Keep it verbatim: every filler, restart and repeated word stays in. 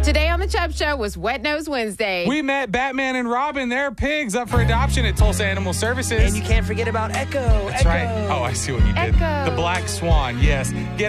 Today on the Chubb Show was Wet Nose Wednesday. We met Batman and Robin. They're pigs up for adoption at Tulsa Animal Services. And you can't forget about Echo. That's Echo. right. Oh, I see what you did. Echo. The Black Swan, yes. Get